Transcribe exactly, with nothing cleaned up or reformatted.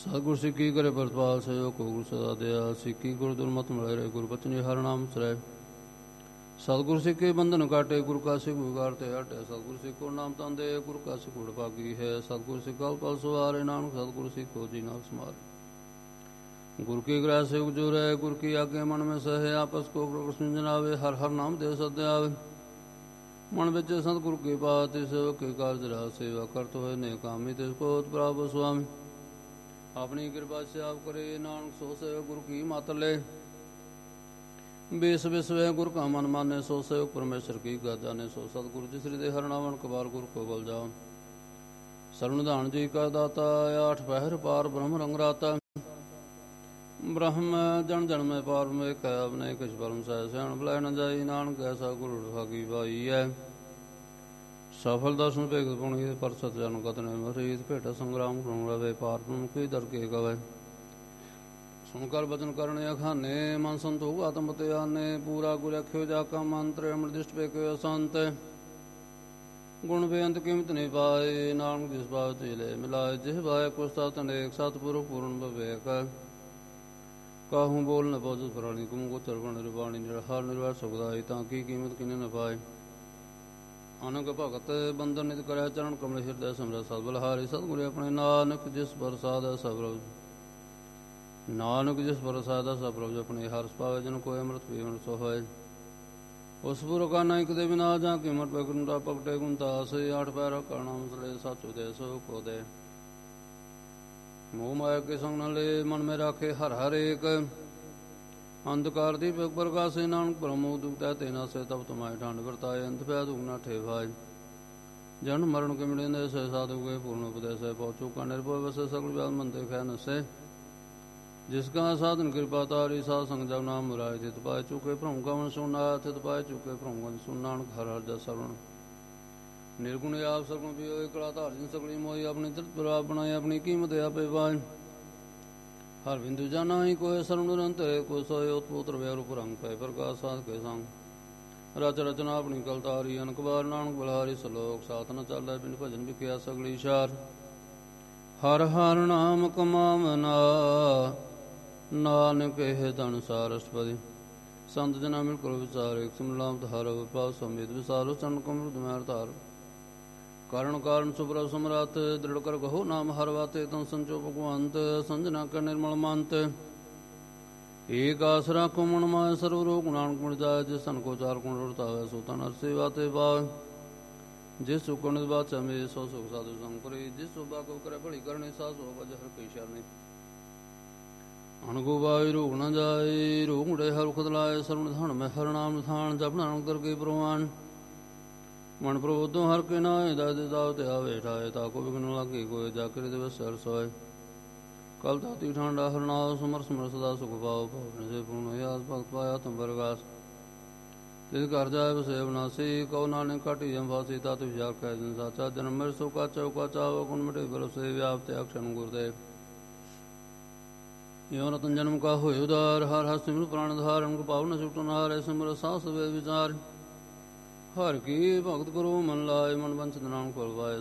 ਸਤਿਗੁਰ ਸਿੱਖੀ ਕਰੇ ਪ੍ਰਤਪਾਲ ਸਹਿਯੋਗ ਕੋ ਗੁਰ ਸਦਾ ਦਿਆ ਸਿੱਖੀ ਗੁਰ ਦੁਰਮਤ ਮਿਲੇ ਰਹੇ ਗੁਰ ਬਚਨੇ ਹਰ ਨਾਮ ਸਰੇ ਸਤਿਗੁਰ ਸਿੱਖੇ ਬੰਧਨ ਕਾਟੇ ਗੁਰ ਕਾ ਸਿੱਖ ਵਿਗਾੜ ਤੇ ਹਟੇ ਸਤਿਗੁਰ ਸਿੱਖੋ ਨਾਮ ਤੰਦੇ ਗੁਰ ਕਾ ਸਿੱਖ ਗੁੜ ਭਾਗੀ ਹੈ ਸਤਿਗੁਰ ਸਿੱਖਾ ਪਲ ਸਵਾਰੇ ਨਾਨਕ ਸਤਿਗੁਰ ਸਿੱਖੋ ਜੀ ਨਾਲ ਸਮਾਰੇ ਗੁਰ ਕੀ ਗ੍ਰਹਿ ਸਿੱਖ ਜੋ ਰਹੇ ਗੁਰ ਕੀ ਆਗੇ ਮਨ में ਸਹਿ ਆਪਸ ਕੋ ਪ੍ਰਸੰਨ ਜਨਾਵੇ ਹਰ ਹਰ ਨਾਮ ਦੇ ਸਦਿ ਆਵੇ ਮਨ ਵਿੱਚ ਸਤਿਗੁਰ ਕੀ ਬਾਤ ਇਸ ਕੇ ਕਾਰਜ ਰਹਾ ਸੇਵਾ ਕਰਤ ਹੋਏ ਨੇ ਕਾਮੀ ਤਿਸ ਕੋ ਪ੍ਰਾਪ ਸੁਆਮੀ ਆਪਣੀ ਕਿਰਪਾ ਸੇ ਆਪ ਕਰੇ ਨਾਨਕ ਸੋ ਸੇ ਗੁਰ ਕੀ ਮਤ ਲੈ ਬੇਸ ਵਿਸਵੇ ਗੁਰ ਕਾ ਮਨ ਮਾਨੇ ਸੋ ਸੇ ਪਰਮੇਸ਼ਰ ਕੀ ਗਾਜਾ ਨੇ ਸੋ ਸਤਿਗੁਰ ਜਿਸ ਦੇ ਹਰ ਨਾਮਨ ਕਬਾਰ ਗੁਰ ਕੋ ਬਲ ਜਾ ਸਰਣਧਾਨ ਜੀ ਕਾ ਦਾਤਾ ਆਠ ਪਹਿਰ ਪਾਰ ਬ੍ਰਹਮ ਰੰਗ ਰਾਤਾ ਬ੍ਰਹਮ ਜਨ ਜਨ ਮੈਂ ਪਾਰ ਮੇ ਕਹਿ ਅਬਨੇ ਕਿਛ ਪਰਮ ਸਹਿ ਸਿਆਣ ਬੁਲਾਇ ਨ ਜਾਈ ਨਾਨਕ ਐਸਾ ਗੁਰੂ ਭਾਗੀ ਬਾਈ ਹੈ ਸਫਲ ਦਰਸ਼ਨ ਭੇਗਤ ਪੁਣੀ ਪਰਸਤ ਜਨ ਕਤਨੇ ਮਰੀਤ ਭੇਟ ਸੰਗਰਾਮ ਕਰਉ ਰਵੇ ਪਾਰ ਬ੍ਰਹਮ ਕੀ ਦਰ ਕੇ ਗਵੇ ਸੁਣ ਕਰ ਬਚਨ ਕਰਨੇ ਅਖਾਨੇ ਮਨ ਸੰਤੋਖ ਆਤਮ ਤੇ ਆਨੇ ਪੂਰਾ ਗੁਰ ਅਖਿਓ ਜਾ ਕਾ ਮੰਤਰ ਅਮਰਦਿਸ਼ਟ ਪੇਕਿਓ ਸੰਤ ਗੁਣ ਬੇਅੰਤ ਕੀਮਤ ਨਹੀਂ ਪਾਏ ਨਾਨਕ ਜਿਸ ਭਾਵ ਤੇ ਲੈ ਮਿਲਾਏ ਜਿਹ ਭਾਇ ਕੁਸਤਾ ਤਨੇਕ ਸਤਿਪੁਰ ਪੂਰਨ ਵਿਵੇਕ ਕਾਹੂ ਬੋਲ ਨ ਪਹੁੰਚ ਪ੍ਰਾਣੀ ਕੁਮ ਕੋ ਚਰਵਣ ਨਿਰਵਾਣੀ ਨਿਰਹਾਰ ਨਿਰਵਾਰ ਸੁਖਦਾਈ ਤਾਂ ਕੀ ਕੀਮਤ ਕਿਨੇ ਨ ਪਾਏ ਅਨੰਗ ਭਗਤ ਬੰਦਨ ਨਿਤ ਕਰਿਆ ਚਰਨ ਕਮਲ ਹਿਰਦੈ ਸਮਰਾ ਸਤ ਬਲਹਾਰੀ ਸਤਿਗੁਰ ਆਪਣੇ ਨਾਨਕ ਜਿਸ ਪ੍ਰਸਾਦ ਸਭ ਨਾਨਕ ਜਿਸ ਪ੍ਰਸਾਦ ਸਭ ਪ੍ਰਭ ਆਪਣੇ ਹਰ ਪਾਵੇ ਜਨ ਕੋਈ ਅੰਮ੍ਰਿਤ ਪੀਵਨ ਸੋ ਹੋਏ ਉਸ ਪੁਰ ਕਾ ਨਾਇਕ ਦੇ ਬਿਨਾ ਜਾਂ ਕੀਮਤ ਪਗੁੰਦਾ ਪਗਟੇ ਗੁੰਤਾ ਸੇ ਆਠ ਪੈਰ ਕਰਨਾ ਮਸਲੇ ਸੱਚ ਦੇ ਸੋ ਕੋ ਦੇ ਮੋਹ ਮਾਇਆ ਕੇ ਸੰਗ ਨ ਲੈ ਮਨ ਮੇ ਰਾਖੇ ਹਰ ਹਰ ਏਕ ਅੰਧਕਾਰ ਦੀ ਪ੍ਰਕਾਸ਼ੇ ਨਾਨਕ ਬ੍ਰਹਮੋ ਦੁਖਤਾ ਤੇਨਾ ਸੇ ਤਬ ਤੁਮਾਏ ਠੰਡ ਵਰਤਾਏ ਅੰਤ ਪਿਆ ਦੁਗਨਾ ਠੇਵਾਏ ਜਨ ਮਰਨ ਕੇ ਮਿਲੇ ਨੇ ਸੇ ਸਾਧੂ ਕੇ ਪੂਰਨ ਉਪਦੇਸ਼ ਹੈ ਪਹੁੰਚੂ ਕਾ ਨਿਰਭਉ ਵਸੇ ਸਗਲ ਵਿਆਦ ਮਨ ਦੇਖੈ ਨਸੇ ਜਿਸ ਕਾ ਸਾਧਨ ਕਿਰਪਾ ਤਾਰੀ ਸਾਧ ਸੰਗ ਜਬ ਨਾਮ ਮੁਰਾਏ ਤਿਤ ਪਾਏ ਚੁਕੇ ਭ੍ਰਮ ਕਵਨ ਸੁਨਾ ਤਿਤ ਪਾਏ ਚੁਕੇ ਭ੍ਰਮ ਕਵਨ ਸੁਨ ਨਾਨਕ ਹਰ ਹਰ ਜਸ ਸਰਵਣ ਨਿਰਗੁਣ ਆਪ ਸਰਗੁਣ ਪਿਓ ਇਕਲਾ ਧਾਰ ਜਿਨ ਸਗਲੀ ਮੋਈ ਆਪਣੀ ਤ੍ਰਿਤ ਪ੍ਰਾਪ ਬਣਾਏ ਆਪਣੀ ਕੀਮਤ ਆਪੇ ਪਾਏ ਹਰ ਬਿੰਦੂ ਜਾਨਾ ਹੀ ਕੋਈ ਸਰਵਣ ਨਿਰੰਤਰ ਕੋਈ ਸੋਏ ਉਤਪੁੱਤਰ ਵੈ ਰੂਪ ਰੰਗ ਪੈ ਪ੍ਰਕਾਸ਼ ਸਾਧ ਕੇ ਸੰਗ ਰਚ ਰਚਨਾ ਆਪਣੀ ਕਲਤਾਰੀ ਅਨਕ ਬਾਰ ਨਾਨਕ ਬਲਹਾਰੀ ਸਲੋਕ ਸਾਥ ਨ ਚੱਲੈ ਬਿਨ ਭਜਨ ਵਿਖਿਆ ਸਗਲੀ ਸ਼ਾਰ ਹਰ ਹਰ ਨਾਮ ਕਮਾਵਨਾ ਨਾਨਕ ਇਹ ਧਨ ਸਾਰਸਪਦੀ ਸੰਤ ਜਨਾ ਮਿਲ ਕਰੋ ਵਿਚਾਰ ਇਕ ਸਮਲਾਮਤ ਹਰ ਵਿਪਾਵ ਸਮੇਤ ਵਿਸਾਰੋ ਚਰਨ ਕਮਲ ਦਮੈਰ ਧਾਰ ਕਾਰਨ ਕਾਰਨ ਸੁਭਰਵ ਸਮਰਾਤ ਦ੍ਰਿੜ ਕਰ ਕਹੋ ਨਾਮ ਹਰ ਵਾਤੇ ਤਨ ਸੰਚੋ ਭਗਵੰਤ ਸੰਜਨਾ ਕਰ ਨਿਰਮਲ ਮੰਤ ਏਕ ਆਸਰਾ ਕੋ ਮਨ ਮਾਇ ਸਰਵ ਰੋਗ ਨਾਨਕ ਗੁਣ ਜਾਇ ਜਿਸ ਤਨ ਕੋ ਚਾਰ ਗੁਣ ਰਤਾਵੇ ਸੋ ਤਨ ਹਰ ਸੇਵਾ ਤੇ ਪਾਵੈ ਜਿਸ ਸੁਕਣ ਬਾਤ ਚਮੇ ਸੋ ਸੁਖ ਸਾਧੂ ਸੰਗ ਕਰੇ ਜਿਸ ਸੁਭਾ ਕੋ ਕਰੇ ਭਲੀ ਕਰਨੇ ਸਾ ਸੋ ਵਜ ਹਰ ਕਈ ਸ਼ਰਨੇ ਅਣਗੋ ਬਾਈ ਰੋਗ ਨ ਜਾਏ ਰੋਗ ਮੁੜੇ ਹਰ ਖੁਦ ਲਾਏ ਸਰਵਣ ਧਨ ਮੈਂ ਹਰ ਨਾਮ ਥਾਨ ਜਪ ਨਾਨਕ ਕਰ ਕੇ ਪ੍ਰਵਾਨ ਮਨ ਪ੍ਰਬੋਧੋ ਹਰ ਕੇ ਨਾਏ ਦਾਦ ਦਾਵ ਤੇ ਆਵੇ ਠਾਏ ਤਾ ਕੋ ਵਿਗਨ ਲਾਗੇ ਕੋਈ ਜਾ ਕਰੇ ਦਿਵਸ ਸਰ ਸੋਏ ਕਲ ਤਾਤੀ ਠਾਂਡਾ ਹਰ ਨਾਮ ਸਮਰ ਸਮਰ ਸਦਾ ਸੁਖ ਪਾਉ ਭਵਨ ਸੇ ਪੂਰਨ ਯਾਸ ਭਗਤ ਪਾਇਆ ਤੁਮ ਬਰਗਾਸ ਤਿਸ ਘਰ ਜਾਏ ਵਸੇ ਬਨਾਸੀ ਕਉ ਨਾਨਕ ਘਾਟੀ ਜਮ ਫਾਸੀ ਤਤ ਵਿਚਾਰ ਕੈ ਦਿਨ ਸਾਚਾ ਜਨਮ ਮਿਰ ਸੋ ਕਾ ਚੌਕਾ ਚਾਵ ਗੁਣ ਮਿਟੇ ਬਰਸੇ ਵਿਆਪਤੇ ਅਕਸ਼ਨ ਗੁਰਦੇਵ ਯੋ ਰਤਨ ਜਨਮ ਕਾ ਹੋਇ ਉਦਾਰ ਹਰ ਹਰ ਸਿਮਰ ਪ੍ਰਾਣ ਧਾਰਨ ਕੋ ਪਾਵਨ ਸੁਟਨ ਹਾਰੇ ਸਿਮਰ ਸਾਸ ਵੇ ਵਿਚਾਰ ਹਰ ਕੀ ਭਗਤ ਕਰੋ ਮਨ ਲਾਏ ਮਨ ਬੰਚ ਨਾਮ ਕਰਵਾਏ